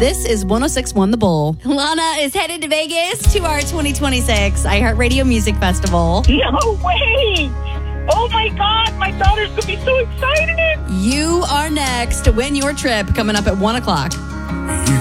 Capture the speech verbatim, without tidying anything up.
This is one oh six point one The Bull. Lana is headed to Vegas to our twenty twenty-six iHeartRadio Music Festival. No way! Oh my God, my daughter's going to be so excited. You are next to win your trip coming up at one o'clock.